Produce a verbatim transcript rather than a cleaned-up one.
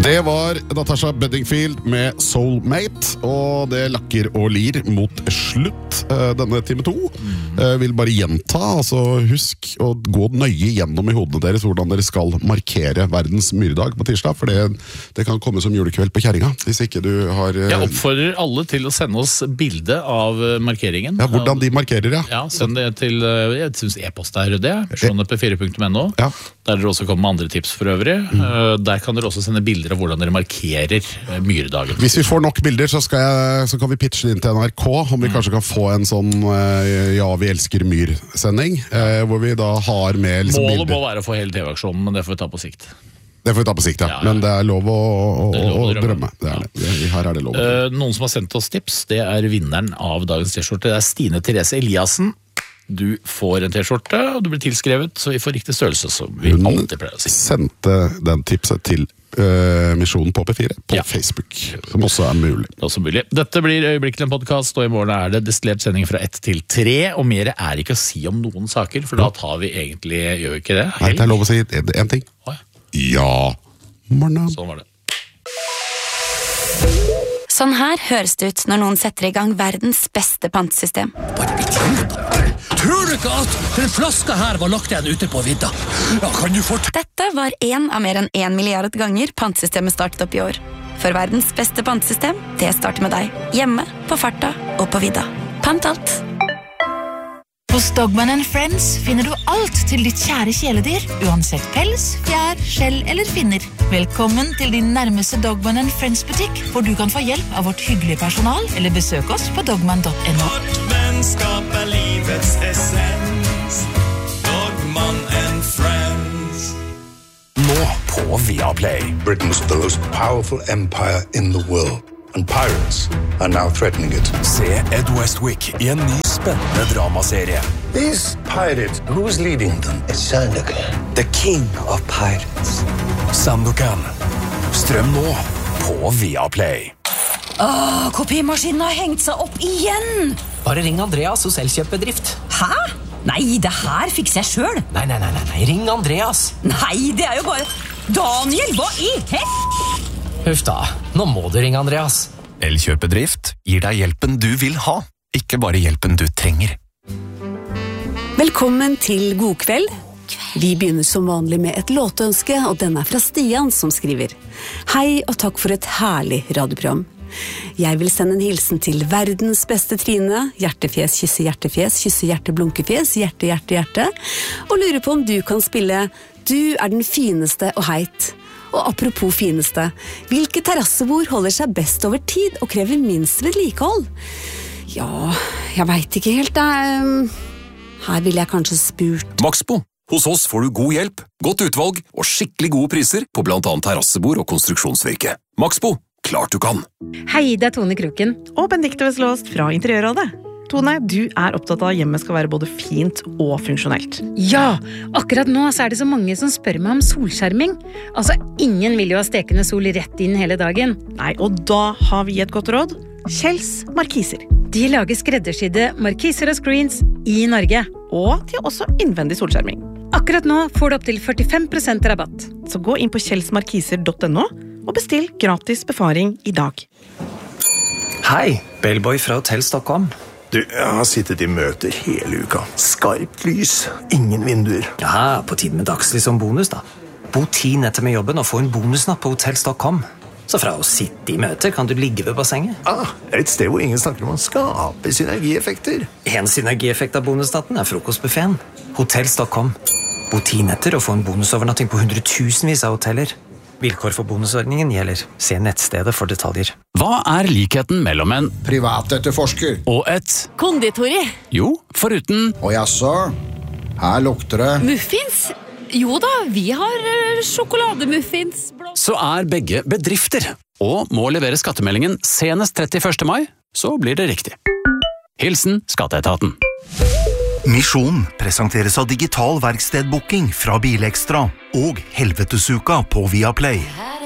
Det var Natasha Bedingfield med Soulmate, og det lakker og lir mot slutt denne time to. Jeg vil bare gjenta, altså husk å gå nøye gjennom i hodene deres hvordan dere skal markere verdens myredag på tirsdag, for det, det kan komme som julekveld på kjerringa, hvis ikke du har... Jeg oppfordrer alle til å sende oss bilde av markeringen. Ja, hvordan de markerer, ja. Ja, send det til, jeg synes e-post er det, sånn p fire punktum n o, ja. Der dere også kommer med andre tips for øvrig. Mm. Der kan dere også sende bilder av hvordan dere markerer myredagen. Hvis vi får nok bilder, så, skal jeg, så kan vi pitche det inn til N R K, om vi mm. kanskje kan få en sånn Ja, vi elsker myr-sending, hvor vi da har med liksom Målet bilder. må være å få hele T V-aksjonen, men det får vi ta på sikt. Det får vi ta på sikt, ja. ja, ja. Men det er lov å, å, er lov å, å drømme. Det er det. Det, her er det lov. Uh, noen som har sendt oss tips, det er vinneren av dagens t-skjorte. Det er Stine Therese Eliassen. Du får en t-skjorte, og du blir tilskrevet, så vi får riktig størrelse, så vi Hun alltid pleier å si. Sendte den tipset til uh, Misjonen på P fire på ja. Facebook, som også er mulig. Det er også mulig. Dette blir øyeblikkelig en podcast, og i morgen er det destillert sending fra ett til tre, og mer er ikke å si om noen saker, for da tar vi egentlig, gjør vi ikke det? Nei, det er lov å si en ting. Oh, ja. ja, morgen. Sånn var det. Sånn her høres det ut når noen setter i gang verdens beste pantesystem. Tror du ikke at den flaska her var lagt igjen ute på vidda? Ja, kan du fort... Dette var en av mer enn en milliard ganger pantesystemet startet opp i år. For verdens beste pantesystem, det starter med deg. Hjemme, på farta og på vidda. Pant alt. Hos Dogman and Friends finner du alt til ditt kjære kjæledyr, uansett pels, fjær, skjell eller finner. Velkommen til din nærmeste Dogman and Friends butikk, hvor du kan få hjelp av vårt hyggelige personal, eller besøk oss på dogman punktum no. Vårt vennskap er livets essens. Dogman and Friends. Nå på Viaplay. Britain was the most powerful empire in the world. And pirates are now threatening it. Se Ed Westwick I en ny spennende dramaserie. These pirates, who's leading them? It's Sandokan, the king of pirates. Sandokan. Strøm nå på Viaplay. Åh, kopimaskinen har hengt seg opp igjen! Bare ring Andreas hos Elkjøp-bedrift. Hæ? Nei, det her fikser jeg selv. Nei, nei, nei, nei, ring Andreas. Nei, det er jo bare... Daniel, hva I hel... Huff da, nå må du ringe Andreas. Elkjøp-bedrift gir deg hjelpen du vil ha, ikke bare hjelpen du trenger. Velkommen til God kveld. Vi begynner som vanlig med et låtønske, og den er fra Stian som skriver. Hei og takk for et herlig radioprogram. Jeg vil sende en hilsen til verdens beste Trine, hjertefjes, kysse hjertefjes, kysse hjerte, blunkefjes, hjerte, hjerte, hjerte, og lurer på om du kan spille Du er den fineste og heit. Og apropos fineste, hvilke terrassebord holder seg best over tid og krever minst vedlikehold? Ja, jeg vet ikke helt. Her vil jeg kanskje spurt. Maxbo. Hos oss får du god hjelp, godt utvalg og skikkelig gode priser på blant annet terrassebord og konstruksjonsvirke. Maxbo. Klart du kan. Hei, det er Tone Kroken. Og Benedikte Veslåst fra Interiørrådet. Tone, du er opptatt av at hjemmet skal være både fint og funksjonelt. Ja, akkurat nå så er det så mange som spør meg om solskjerming. Altså, ingen vil jo ha stekende sol rett inn hele dagen. Nei, og da har vi et godt råd. Kjells Markiser. De lager skreddersydde markiser og screens I Norge. Og de har også innvendig solskjerming. Akkurat nå får du opp til førtifem prosent rabatt. Så gå inn på kjells markiser punktum no og bestill gratis befaring I dag. Hei, Bellboy fra Hotel Stockholm. Du, jeg har sittet I møter hele uka. Skarpt lys, ingen vinduer. Ja, på tiden med dagslys som bonus da. Bo ti netter med jobben og få en bonusnatt på Hotel Stockholm. Så fra å sitte I møter kan du ligge ved bassenget. Ah, et sted hvor ingen snakker om å skape synergieffekter. En synergieffekt av bonusnatten er frokostbuffeten. Hotel Stockholm. Bo ti netter og få en bonusovernatting på hundretusenvis av hoteller. Vilkår for bonusordningen gjelder. Se nettstedet for detaljer. Hva er likheten mellom en privatetterforsker og et konditori? Jo, foruten Og jaså, her lukter det muffins? Jo da, vi har sjokolademuffins. Så er begge bedrifter og må levere skattemeldingen senest trettiførste mai, så blir det riktig. Hilsen Skatteetaten. Misjon presenteres av digital verkstedbooking fra Bilekstra og Helvetesuka på Viaplay.